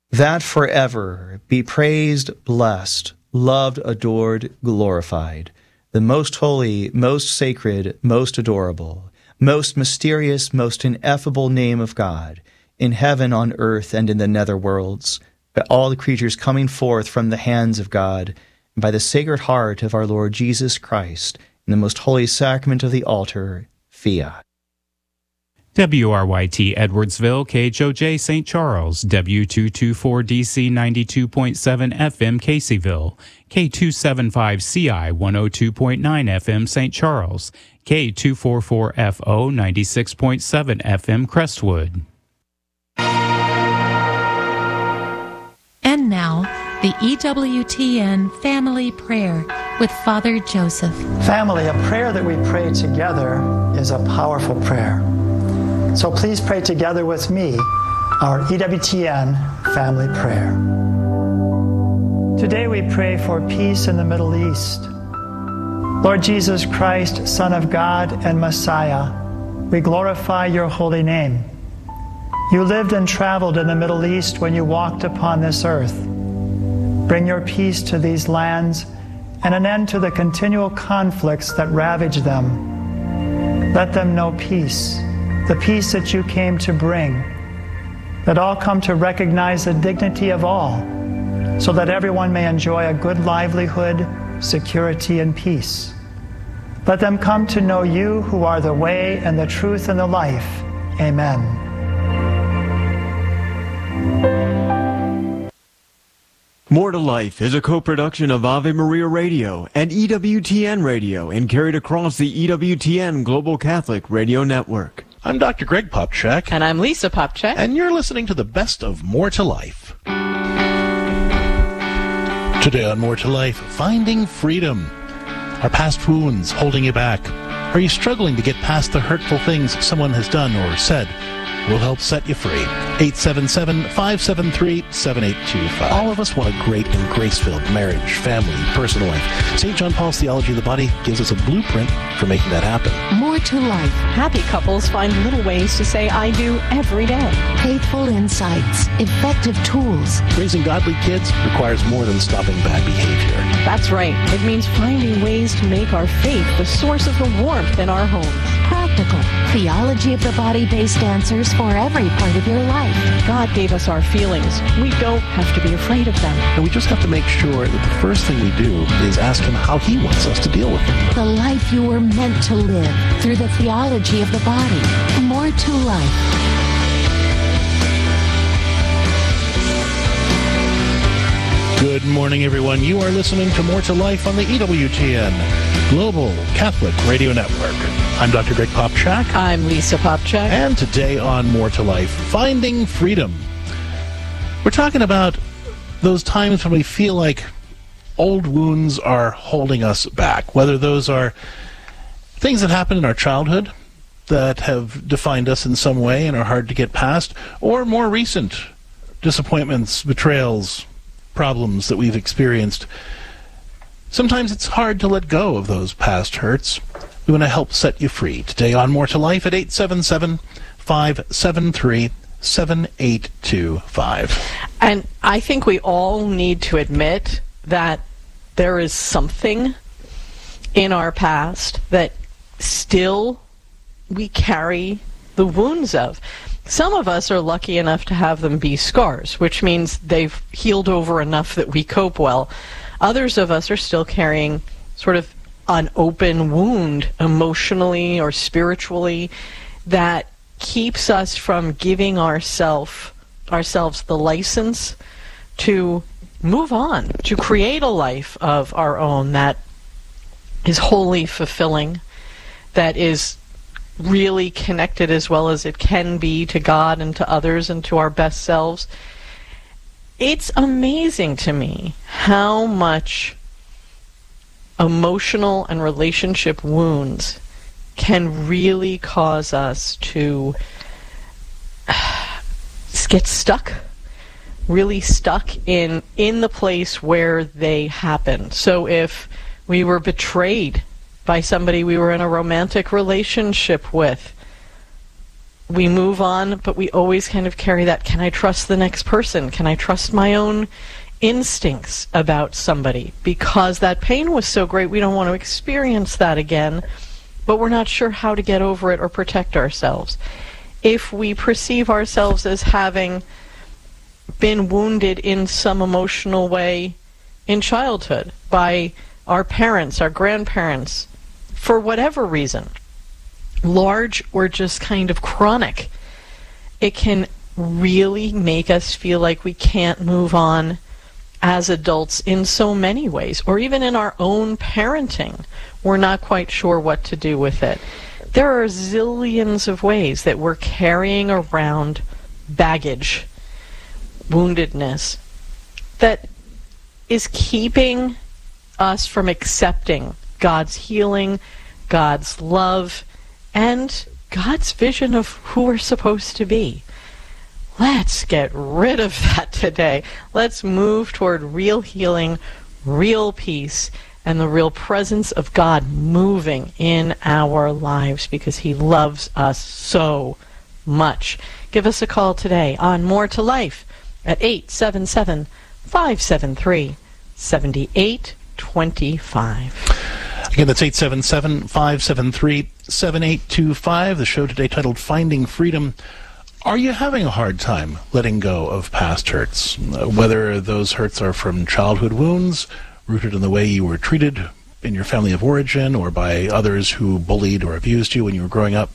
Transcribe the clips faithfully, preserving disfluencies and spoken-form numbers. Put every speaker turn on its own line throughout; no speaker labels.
that forever be praised, blessed, loved, adored, glorified, the most holy, most sacred, most adorable, most mysterious, most ineffable name of God, in heaven, on earth, and in the nether worlds, by all the creatures coming forth from the hands of God, and by the Sacred Heart of our Lord Jesus Christ, in the most holy sacrament of the altar, Fiat.
W R Y T Edwardsville, K H O J Saint Charles, W two twenty-four D C ninety-two point seven F M Caseyville, K two seventy-five C I one oh two point nine F M Saint Charles, K two forty-four F O ninety-six point seven F M Crestwood.
And now, the E W T N Family Prayer with Father Joseph.
Family, a prayer that we pray together is a powerful prayer. So please pray together with me our E W T N Family Prayer. Today we pray for peace in the Middle East. Lord Jesus Christ, Son of God and Messiah, we glorify your holy name. You lived and traveled in the Middle East when you walked upon this earth. Bring your peace to these lands and an end to the continual conflicts that ravage them. Let them know peace, the peace that you came to bring. Let all come to recognize the dignity of all, so that everyone may enjoy a good livelihood, security, and peace. Let them come to know you, who are the way and the truth and the life. Amen.
More to Life is a co-production of Ave Maria Radio and E W T N Radio and carried across the E W T N Global Catholic Radio Network.
I'm Doctor Greg Popchak.
And I'm Lisa Popchak.
And you're listening to the best of More to Life. Today on More to Life, finding freedom. Are past wounds holding you back? Are you struggling to get past the hurtful things someone has done or said? We'll help set you free. eight seven seven, five seven three, seven eight two five. All of us want a great and grace-filled marriage, family, personal life. Saint John Paul's Theology of the Body gives us a blueprint for making that happen.
More to life.
Happy couples find little ways to say I do every day.
Faithful insights. Effective tools.
Raising godly kids requires more than stopping bad behavior.
That's right. It means finding ways to make our faith the source of the warmth in our homes.
Practical. Theology of the Body-based answers for every part of your life.
God gave us our feelings. We don't have to be afraid of them.
And we just have to make sure that the first thing we do is ask him how he wants us to deal with them.
The life you were meant to live through the theology of the body. More to life.
Good morning, everyone. You are listening to More to Life on the E W T N Global Catholic Radio Network. I'm Doctor Greg Popchak.
I'm Lisa Popchak.
And today on More to Life, Finding Freedom. We're talking about those times when we feel like old wounds are holding us back, whether those are things that happened in our childhood that have defined us in some way and are hard to get past, or more recent disappointments, betrayals, problems that we've experienced. Sometimes it's hard to let go of those past hurts. We want to help set you free. Today on More to Life at eight seven seven, five seven three, seven eight two five.
And I think we all need to admit that there is something in our past that still we carry the wounds of. Some of us are lucky enough to have them be scars, which means they've healed over enough that we cope well. Others of us are still carrying sort of an open wound emotionally or spiritually that keeps us from giving ourself, ourselves the license to move on, to create a life of our own that is wholly fulfilling, that is really connected as well as it can be to God and to others and to our best selves. It's amazing to me how much emotional and relationship wounds can really cause us to get stuck, really stuck in in the place where they happen. So if we were betrayed by somebody we were in a romantic relationship with, we move on, but we always kind of carry that, can I trust the next person? Can I trust my own instincts about somebody? Because that pain was so great, we don't want to experience that again, but we're not sure how to get over it or protect ourselves. If we perceive ourselves as having been wounded in some emotional way in childhood by our parents, our grandparents, for whatever reason, large or just kind of chronic, it can really make us feel like we can't move on as adults in so many ways, or even in our own parenting. We're not quite sure what to do with it. There are zillions of ways that we're carrying around baggage, woundedness, that is keeping us from accepting God's healing, God's love, and God's vision of who we're supposed to be. Let's get rid of that today. Let's move toward real healing, real peace, and the real presence of God moving in our lives, because He loves us so much. Give us a call today on More to Life at eight seven seven, five seven three, seven eight two five.
Again, that's eight seven seven, five seven three, seven eight two five. The show today titled Finding Freedom. Are you having a hard time letting go of past hurts? Uh, whether those hurts are from childhood wounds, rooted in the way you were treated in your family of origin, or by others who bullied or abused you when you were growing up.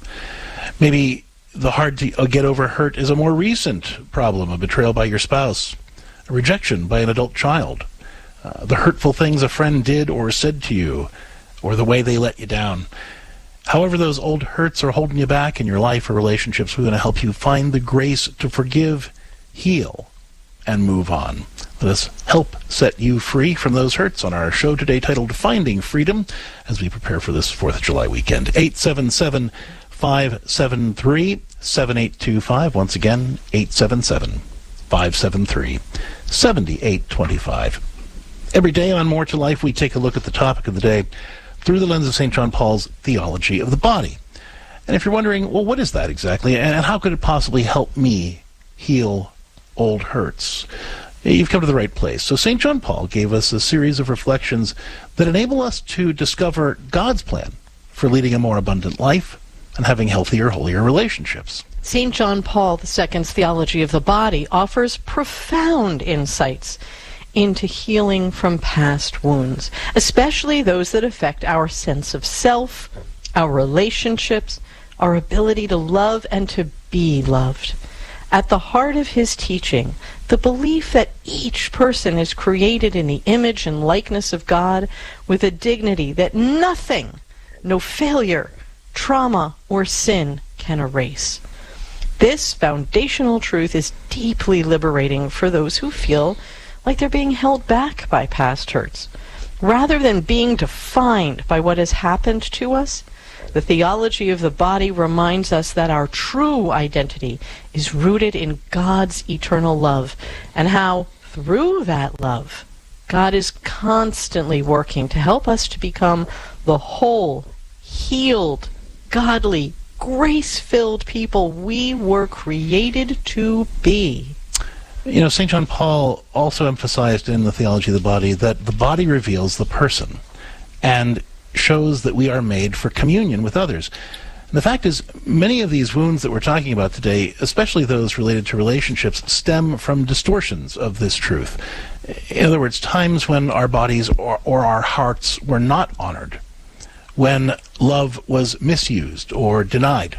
Maybe the hard to get over hurt is a more recent problem, a betrayal by your spouse, a rejection by an adult child, uh, the hurtful things a friend did or said to you, or the way they let you down. However those old hurts are holding you back in your life or relationships, we're going to help you find the grace to forgive, heal, and move on. Let us help set you free from those hurts on our show today titled Finding Freedom as we prepare for this fourth of July weekend. eight seven seven, five seven three, seven eight two five. Once again, eight seven seven, five seven three, seven eight two five. Every day on More to Life, we take a look at the topic of the day through the lens of Saint John Paul's theology of the body. And if you're wondering, well, what is that exactly, and how could it possibly help me heal old hurts? You've come to the right place. So Saint John Paul gave us a series of reflections that enable us to discover God's plan for leading a more abundant life and having healthier, holier relationships.
Saint John Paul the Second's theology of the body offers profound insights into healing from past wounds, especially those that affect our sense of self, our relationships, our ability to love and to be loved. At the heart of his teaching, the belief that each person is created in the image and likeness of God with a dignity that nothing, no failure, trauma, or sin can erase. This foundational truth is deeply liberating for those who feel like they're being held back by past hurts. Rather than being defined by what has happened to us, the theology of the body reminds us that our true identity is rooted in God's eternal love, and how, through that love, God is constantly working to help us to become the whole, healed, godly, grace-filled people we were created to be.
You know, Saint John Paul also emphasized in the theology of the body that the body reveals the person and shows that we are made for communion with others. And the fact is, many of these wounds that we're talking about today, especially those related to relationships, stem from distortions of this truth. In other words, times when our bodies or, or our hearts were not honored, when love was misused or denied.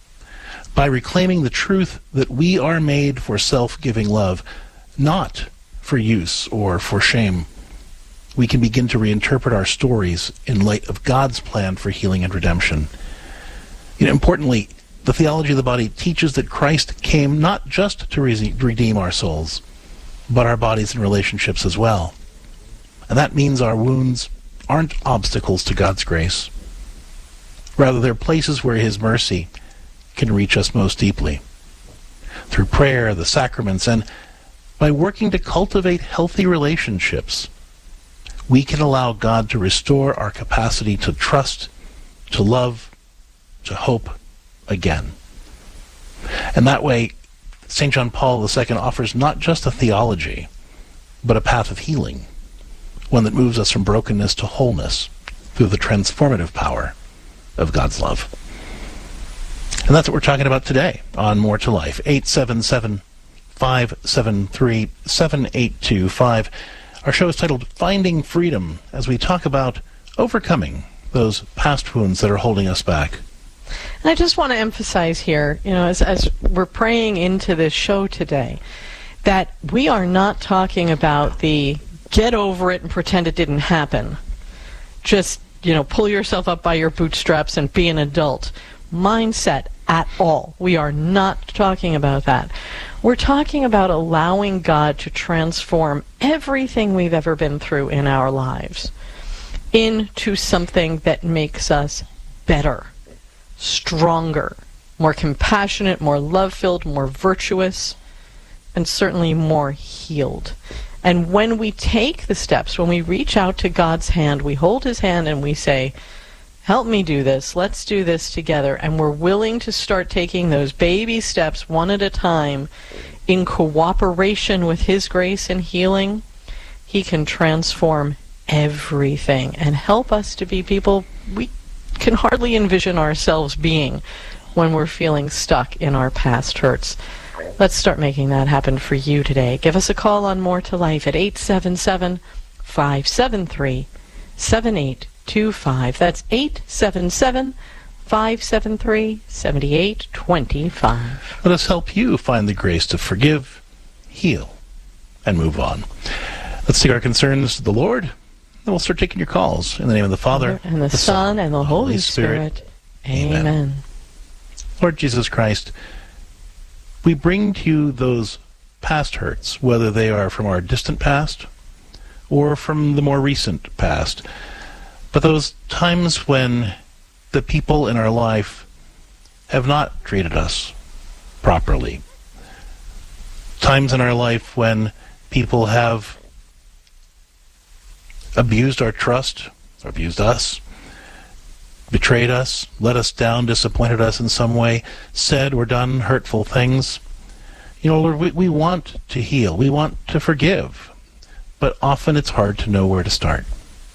By reclaiming the truth that we are made for self-giving love, not for use or for shame, we can begin to reinterpret our stories in light of God's plan for healing and redemption. You know, importantly, the theology of the body teaches that Christ came not just to re- redeem our souls, but our bodies and relationships as well. And that means our wounds aren't obstacles to God's grace. Rather, they're places where His mercy can reach us most deeply. Through prayer, the sacraments, and by working to cultivate healthy relationships, we can allow God to restore our capacity to trust, to love, to hope again. And that way, Saint John Paul the Second offers not just a theology, but a path of healing, one that moves us from brokenness to wholeness through the transformative power of God's love. And that's what we're talking about today on More to Life. eight seven seven, five seven three, seven eight two five. Our show is titled Finding Freedom, as we talk about overcoming those past wounds that are holding us back.
And I just want to emphasize here, you know, as, as we're praying into this show today, that we are not talking about the get over it and pretend it didn't happen. Just, you know, pull yourself up by your bootstraps and be an adult mindset at all. We are not talking about that. We're talking about allowing God to transform everything we've ever been through in our lives into something that makes us better, stronger, more compassionate, more love-filled, more virtuous, and certainly more healed. And when we take the steps, when we reach out to God's hand, we hold his hand and we say, help me do this, let's do this together, and we're willing to start taking those baby steps one at a time in cooperation with his grace and healing, he can transform everything and help us to be people we can hardly envision ourselves being when we're feeling stuck in our past hurts. Let's start making that happen for you today. Give us a call on More to Life at eight seven seven, five seven three, seven eight two five. That's eight seven seven, five seven three, seven eight two five.
Let us help you find the grace to forgive, heal, and move on. Let's take our concerns to the Lord, and we'll start taking your calls. In the name of the Father,
and the, the Son, and the Holy, Holy Spirit. Spirit. Amen. Amen.
Lord Jesus Christ, we bring to you those past hurts, whether they are from our distant past or from the more recent past. But those times when the people in our life have not treated us properly. Times in our life when people have abused our trust, or abused us, betrayed us, let us down, disappointed us in some way, said or done hurtful things. You know, Lord, we, we want to heal. We want to forgive. But often it's hard to know where to start.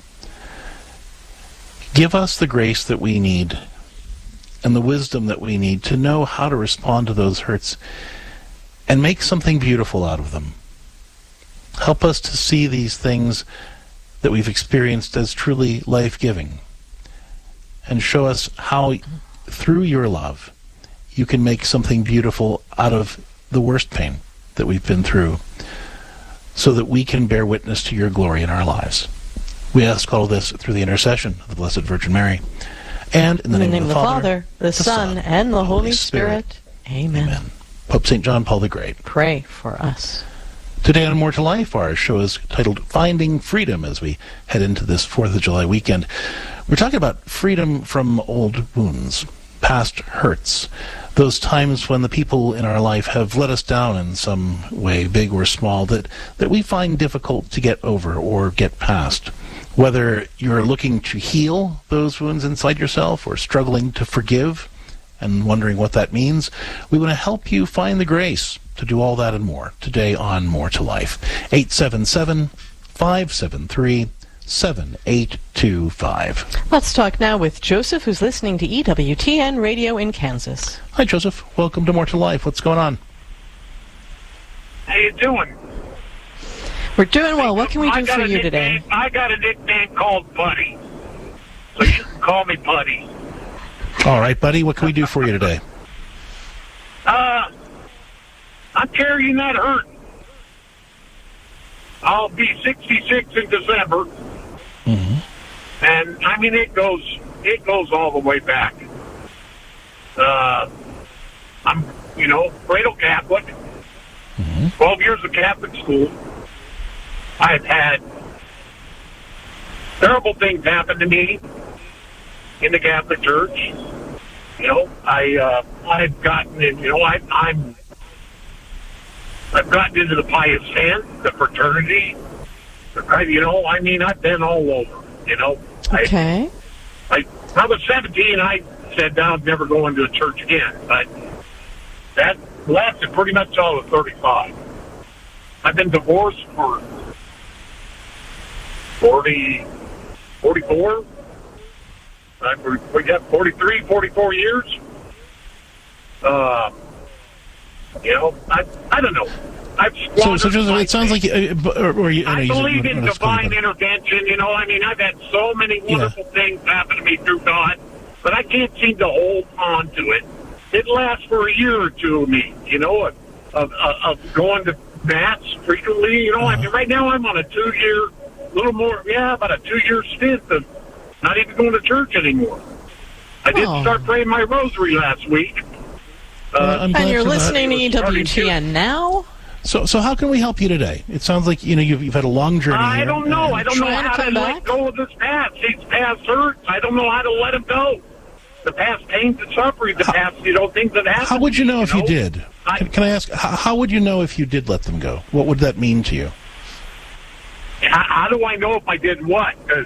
Give us the grace that we need and the wisdom that we need to know how to respond to those hurts and make something beautiful out of them. Help us to see these things that we've experienced as truly life-giving, and show us how, through your love, you can make something beautiful out of the worst pain that we've been through, so that we can bear witness to your glory in our lives. We ask all of this through the intercession of the Blessed Virgin Mary, and in the, in name, the name of the Father, Father
the, the Son, and the Holy Spirit. Spirit. Amen.
Amen. Pope Saint John Paul the Great,
pray for us.
Today on More to Life, our show is titled Finding Freedom as we head into this fourth of July weekend. We're talking about freedom from old wounds, past hurts, those times when the people in our life have let us down in some way, big or small, that, that we find difficult to get over or get past. Whether you're looking to heal those wounds inside yourself or struggling to forgive and wondering what that means, we want to help you find the grace to do all that and more today on More to Life. eight seven seven, five seven three, seven eight two five.
Let's talk now with Joseph, who's listening to E W T N Radio in Kansas.
Hi, Joseph. Welcome to More to Life. What's going on?
How you doing?
We're doing well. What can we do for you today?
I got a nickname called Buddy, so you can call me Buddy.
All right, buddy. What can we do for you today?
Uh, I'm carrying that hurt. I'll be sixty-six in December, mm-hmm. and I mean it goes it goes all the way back. Uh, I'm you know cradle Catholic, mm-hmm. twelve years of Catholic school. I've had terrible things happen to me in the Catholic Church. You know, I uh, I've gotten in. You know, I, I'm. I've gotten into the pious ten, the fraternity. I, you know, I mean, I've been all over. You know.
Okay.
I, I, when I was seventeen, I said, "I'm never going to a church again." But that lasted pretty much all of thirty-five. I've been divorced for forty, forty-four. We got forty-three, forty-four years. Uh, you know, I I don't know. I've
so, so Joseph, it sounds like you, uh, or, or you,
I
you know,
believe
you,
in divine intervention. You know, I mean, I've had so many wonderful yeah. things happen to me through God, but I can't seem to hold on to it. It lasts for a year or two of me, you know, of, of, of going to Mass frequently. You know, uh-huh. I mean, right now I'm on a two-year, little more, yeah, about a two-year stint of not even going to church anymore. I did oh. start praying my rosary last week.
Uh, and you're listening to E W T N now?
So, so how can we help you today? It sounds like you know you've, you've had a long journey.
I
here.
don't know. I don't know how to, to let
back?
go of this past. These past hurts. I don't know how to let them go. The past pains and suffering. The how, past, you know, things that happened.
How would you know
you
if
know?
you did? I, can, can I ask? How, how would you know if you did let them go? What would that mean to you?
How, how do I know if I did what? Cause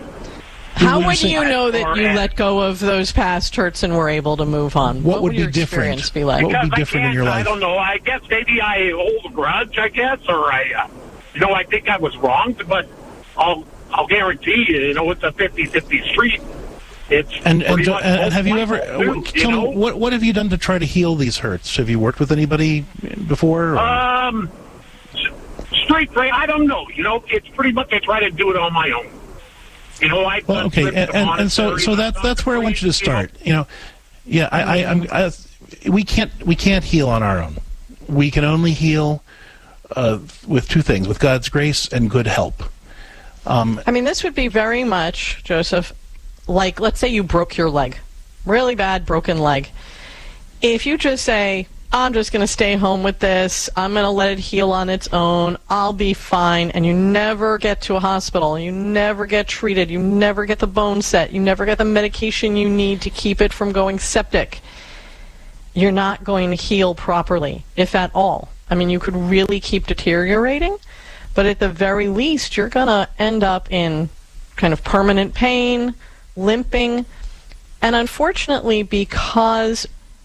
how would you know that you let go of those past hurts and were able to move on?
What,
what
would
would your
be different?
experience be like?
What would be different in your life?
I don't know. I guess maybe I hold a grudge. I guess, or I, uh, you know, I think I was wronged. But I'll, I'll guarantee you, you know, it's a fifty-fifty street. It's
and and, and, and have you ever? Too, tell you me what what have you done to try to heal these hurts? Have you worked with anybody before? Or?
Um, straight pray. I don't know. You know, it's pretty much I try to do it on my own. You know, I
well, okay, and, and, and so so that's that's where I want you to start. You know, yeah, I, I, I'm, I, we can't we can't heal on our own. We can only heal uh, with two things: with God's grace and good help. Um,
I mean, this would be very much, Joseph, like let's say you broke your leg, really bad broken leg. If you just say, I'm just going to stay home with this. I'm going to let it heal on its own. I'll be fine. And you never get to a hospital. You never get treated. You never get the bone set. You never get the medication you need to keep it from going septic. You're not going to heal properly, if at all. I mean, you could really keep deteriorating, but at the very least, you're going to end up in kind of permanent pain, limping, and unfortunately, because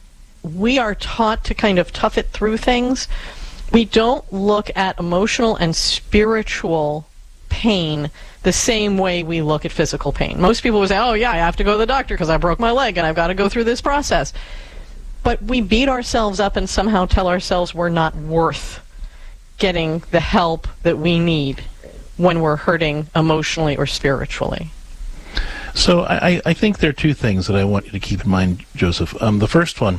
we are taught to kind of tough it through things, we don't look at emotional and spiritual pain the same way we look at physical pain. Most people would say, oh yeah, I have to go to the doctor because I broke my leg and I've got to go through this process. But we beat ourselves up and somehow tell ourselves we're not worth getting the help that we need when we're hurting emotionally or spiritually.
So I, I think there are two things that I want you to keep in mind, Joseph. Um, the first one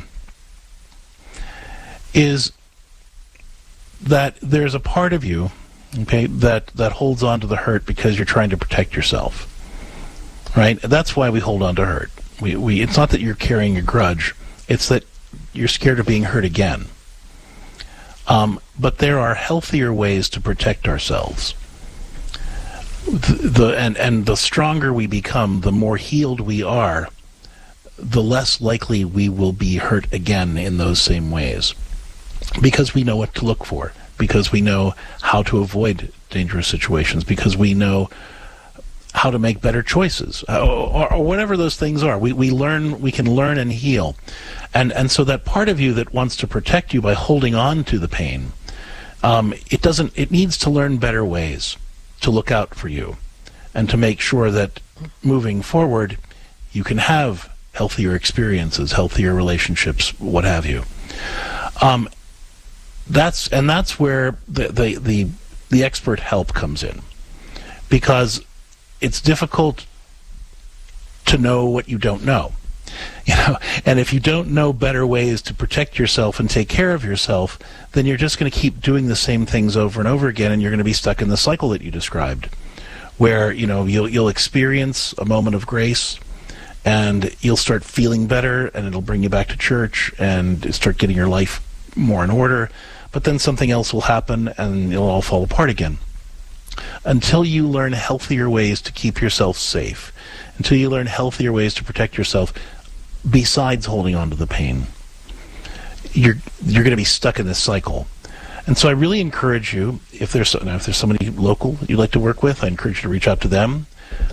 is that there's a part of you, okay, that, that holds on to the hurt because you're trying to protect yourself, right? That's why we hold on to hurt. We, we, it's not that you're carrying a grudge. It's that you're scared of being hurt again. Um, but there are healthier ways to protect ourselves. The, the and, and the stronger we become, the more healed we are, the less likely we will be hurt again in those same ways. Because we know what to look for, because we know how to avoid dangerous situations, because we know how to make better choices, or, or, or whatever those things are. We we learn, we can learn and heal, and and so that part of you that wants to protect you by holding on to the pain, um, it doesn't. It needs to learn better ways to look out for you, and to make sure that moving forward, you can have healthier experiences, healthier relationships, what have you. Um, That's and that's where the, the the the expert help comes in, because it's difficult to know what you don't know, you know. And if you don't know better ways to protect yourself and take care of yourself, then you're just going to keep doing the same things over and over again, and you're going to be stuck in the cycle that you described, where you know you'll you'll experience a moment of grace, and you'll start feeling better, and it'll bring you back to church and start getting your life more in order. But then something else will happen and it'll all fall apart again. Until you learn healthier ways to keep yourself safe, until you learn healthier ways to protect yourself besides holding on to the pain, you're you're going to be stuck in this cycle. And so I really encourage you, if there's if there's somebody local that you'd like to work with, I encourage you to reach out to them.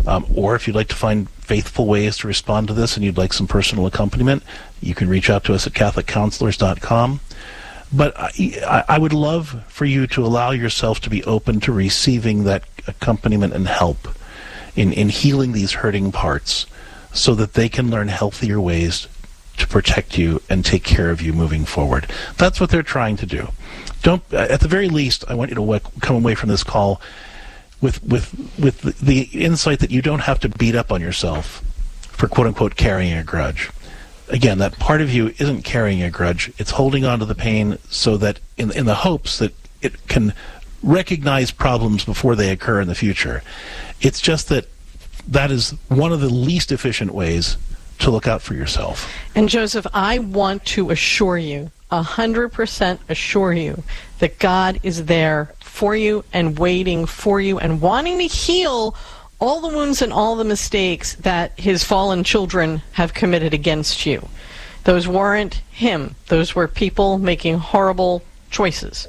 Um, or if you'd like to find faithful ways to respond to this and you'd like some personal accompaniment, you can reach out to us at catholic counselors dot com. But I, I would love for you to allow yourself to be open to receiving that accompaniment and help in, in healing these hurting parts so that they can learn healthier ways to protect you and take care of you moving forward. That's what they're trying to do. Don't, at the very least, I want you to w- come away from this call with with with the, the insight that you don't have to beat up on yourself for quote-unquote carrying a grudge. Again, that part of you isn't carrying a grudge. It's holding on to the pain so that in, in the hopes that it can recognize problems before they occur in the future. It's just that that is one of the least efficient ways to look out for yourself.
And Joseph, I want to assure you, one hundred percent assure you, that God is there for you and waiting for you and wanting to heal all the wounds and all the mistakes that his fallen children have committed against you. Those weren't him. Those were people making horrible choices.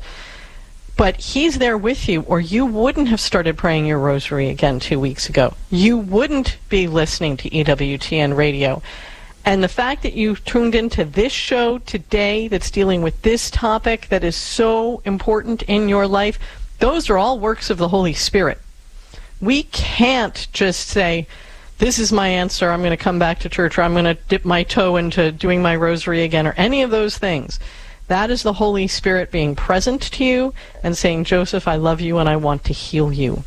But he's there with you, or you wouldn't have started praying your rosary again two weeks ago. You wouldn't be listening to E W T N Radio. And the fact that you tuned into this show today that's dealing with this topic that is so important in your life, those are all works of the Holy Spirit. We can't just say, this is my answer, I'm going to come back to church, or I'm going to dip my toe into doing my rosary again, or any of those things. That is the Holy Spirit being present to you and saying, Joseph, I love you and I want to heal you.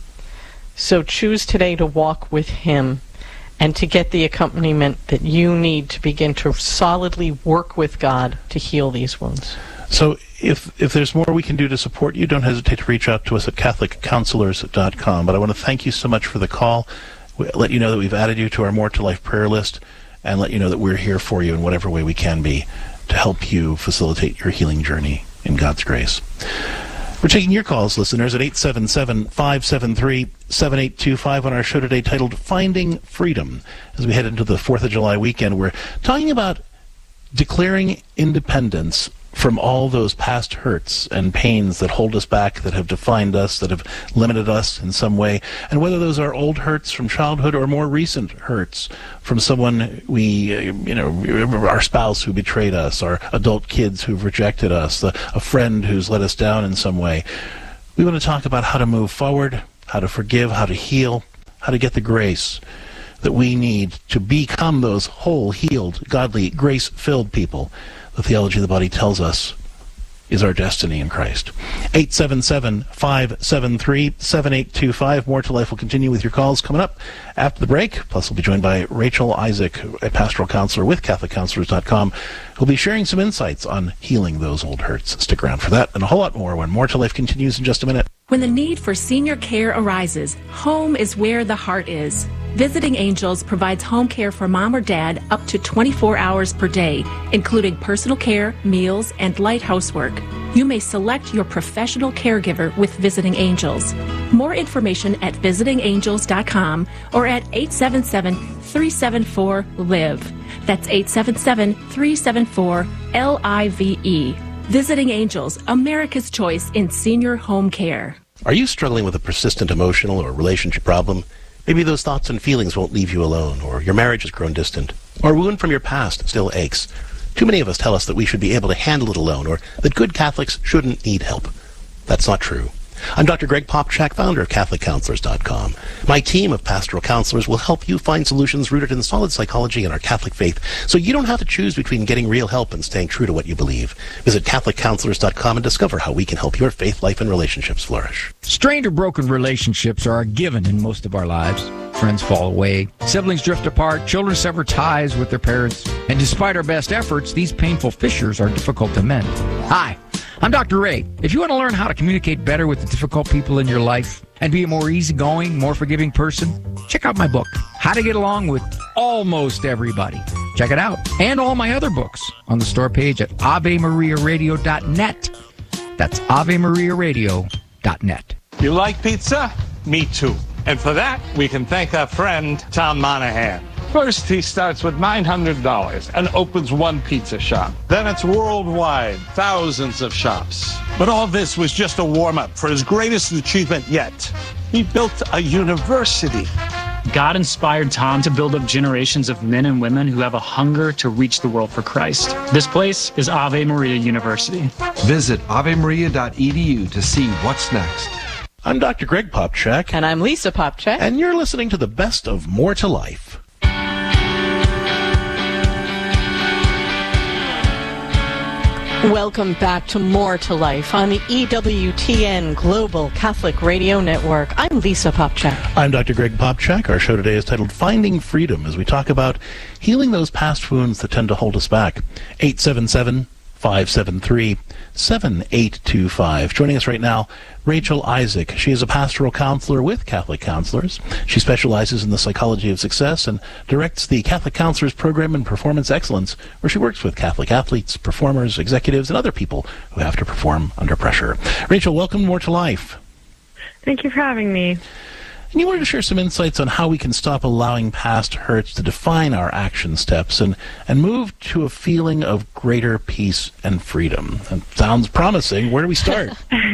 So choose today to walk with him and to get the accompaniment that you need to begin to solidly work with God to heal these wounds.
So if if there's more we can do to support you, don't hesitate to reach out to us at catholic counselors dot com. But I want to thank you so much for the call, we let you know that we've added you to our More to Life prayer list, and let you know that we're here for you in whatever way we can be to help you facilitate your healing journey in God's grace. We're taking your calls, listeners, at eight seven seven, five seven three, seven eight two five on our show today titled Finding Freedom. As we head into the fourth of July weekend, we're talking about declaring independence from all those past hurts and pains that hold us back, that have defined us, that have limited us in some way, and whether those are old hurts from childhood or more recent hurts from someone we, uh, you know, our spouse who betrayed us, our adult kids who've rejected us, a, a friend who's let us down in some way. We want to talk about how to move forward, how to forgive, how to heal, how to get the grace that we need to become those whole, healed, godly, grace-filled people the theology of the body tells us is our destiny in Christ. eight seven seven, five seven three, seven eight two five. More to Life will continue with your calls coming up after the break. Plus, we'll be joined by Rachel Isaac, a pastoral counselor with catholic counselors dot com, who'll be sharing some insights on healing those old hurts. Stick around for that and a whole lot more when More to Life continues in just a minute.
When the need for senior care arises, home is where the heart is. Visiting Angels provides home care for mom or dad up to twenty-four hours per day, including personal care, meals, and light housework. You may select your professional caregiver with Visiting Angels. More information at visiting angels dot com or at eight seven seven, three seven four, L I V E. That's eight seven seven, three seven four, L I V E. Visiting Angels, America's choice in senior home care.
Are you struggling with a persistent emotional or relationship problem? Maybe those thoughts and feelings won't leave you alone, or your marriage has grown distant, or a wound from your past still aches. Too many of us tell us that we should be able to handle it alone, or that good Catholics shouldn't need help. That's not true. I'm Doctor Greg Popchak, founder of catholic counselors dot com. My team of pastoral counselors will help you find solutions rooted in solid psychology and our Catholic faith, so you don't have to choose between getting real help and staying true to what you believe. Visit catholic counselors dot com and discover how we can help your faith life and relationships flourish.
Strained or broken relationships are a given in most of our lives. Friends fall away, siblings drift apart, children sever ties with their parents, and despite our best efforts, these painful fissures are difficult to mend. Hi, I'm Doctor Ray. If you want to learn how to communicate better with the difficult people in your life and be a more easygoing, more forgiving person, check out my book, How to Get Along with Almost Everybody. Check it out. And all my other books on the store page at ave maria radio dot net. That's ave maria radio dot net.
You like pizza? Me too. And for that, we can thank our friend, Tom Monahan. First, he starts with nine hundred dollars and opens one pizza shop. Then it's worldwide, thousands of shops. But all this was just a warm-up for his greatest achievement yet. He built a university.
God inspired Tom to build up generations of men and women who have a hunger to reach the world for Christ. This place is Ave Maria University.
Visit ave maria dot e d u to see what's next.
I'm Doctor Greg Popcak.
And I'm Lisa Popcak.
And you're listening to the best of More to Life.
Welcome back to More to Life on the E W T N Global Catholic Radio Network. I'm Lisa Popcak.
I'm Doctor Greg Popcak. Our show today is titled Finding Freedom, as we talk about healing those past wounds that tend to hold us back. eight seven seven, five seven three, seven eight two five. Joining us right now, Rachel Isaac. She is a pastoral counselor with Catholic Counselors. She specializes in the psychology of success and directs the Catholic Counselors Program in Performance Excellence, where she works with Catholic athletes, performers, executives, and other people who have to perform under pressure. Rachel, welcome to More to Life.
Thank you for having me.
And you wanted to share some insights on how we can stop allowing past hurts to define our action steps and, and move to a feeling of greater peace and freedom. That sounds promising. Where do we start?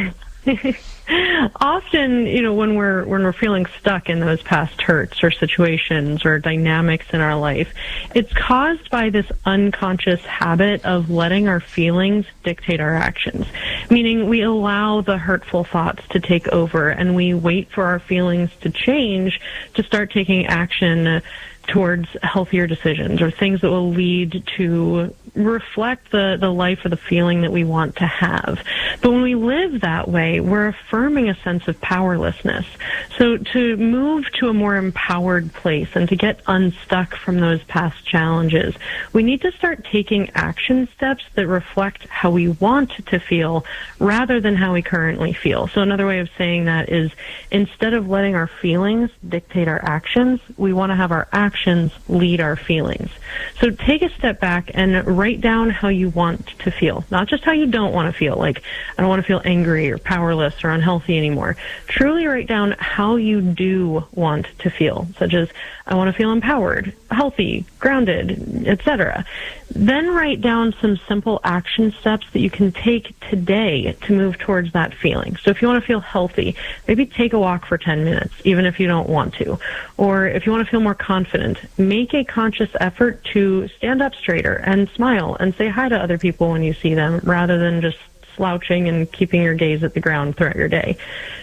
Often, you know, when we're when we're feeling stuck in those past hurts or situations or dynamics in our life, it's caused by this unconscious habit of letting our feelings dictate our actions. Meaning we allow the hurtful thoughts to take over and we wait for our feelings to change to start taking action towards healthier decisions or things that will lead to reflect the, the life or the feeling that we want to have. But when we live that way, we're affirming a sense of powerlessness. So to move to a more empowered place and to get unstuck from those past challenges, we need to start taking action steps that reflect how we want to feel rather than how we currently feel. So another way of saying that is instead of letting our feelings dictate our actions, we want to have our actions lead our feelings. So take a step back and write down how you want to feel, not just how you don't want to feel, like I don't want to feel angry or powerless or unhealthy anymore. Truly write down how you do want to feel, such as I want to feel empowered, healthy, grounded, et cetera. Then write down some simple action steps that you can take today to move towards that feeling. So if you want to feel healthy, maybe take a walk for ten minutes, even if you don't want to. Or if you want to feel more confident, make a conscious effort to stand up straighter and smile and say hi to other people when you see them, rather than just slouching and keeping your gaze at the ground throughout your day.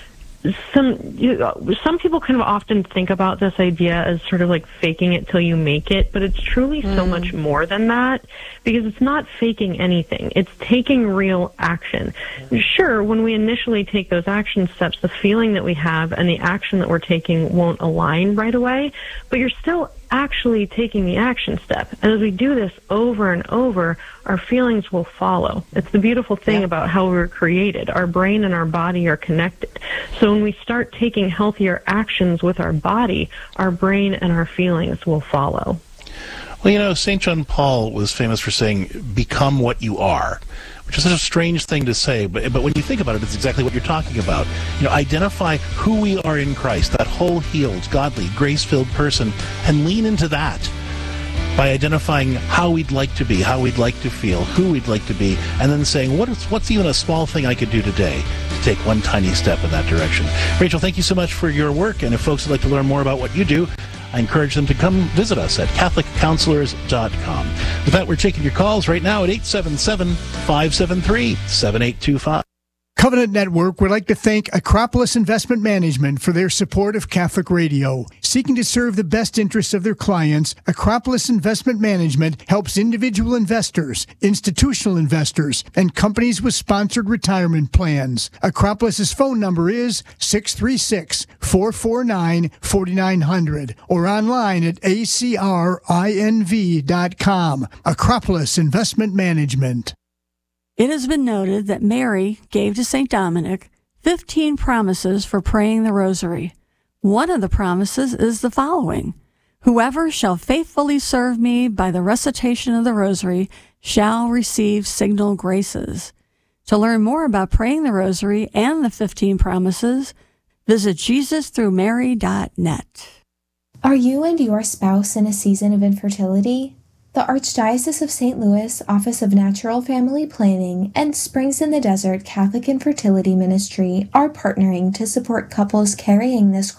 Some you know, some people kind of often think about this idea as sort of like faking it till you make it, but it's truly mm. so much more than that, because it's not faking anything. It's taking real action. Mm. Sure, when we initially take those action steps, the feeling that we have and the action that we're taking won't align right away, but you're still actually taking the action step. And as we do this over and over, our feelings will follow. It's the beautiful thing yeah. about how we were created. Our brain and our body are connected. So when we start taking healthier actions with our body, our brain and our feelings will follow.
Well, you know, Saint John Paul was famous for saying, become what you are, which is such a strange thing to say, but but when you think about it, it's exactly what you're talking about. You know, identify who we are in Christ, that whole healed, godly, grace-filled person, and lean into that by identifying how we'd like to be, how we'd like to feel, who we'd like to be, and then saying, what is, what's even a small thing I could do today to take one tiny step in that direction. Rachel, thank you so much for your work, and if folks would like to learn more about what you do, I encourage them to come visit us at catholic counselors dot com. With that, we're taking your calls right now at eight seven seven, five seven three, seven eight two five.
Covenant Network would like to thank Acropolis Investment Management for their support of Catholic Radio. Seeking to serve the best interests of their clients, Acropolis Investment Management helps individual investors, institutional investors, and companies with sponsored retirement plans. Acropolis's phone number is six three six, four four nine, four nine zero zero or online at a c r i n v dot com. Acropolis Investment Management.
It has been noted that Mary gave to Saint Dominic fifteen promises for praying the rosary. One of the promises is the following: whoever shall faithfully serve me by the recitation of the rosary shall receive signal graces. To learn more about praying the rosary and the fifteen promises, visit jesus through mary dot net.
Are you and your spouse in a season of infertility? The Archdiocese of Saint Louis Office of Natural Family Planning and Springs in the Desert Catholic Infertility Ministry are partnering to support couples carrying this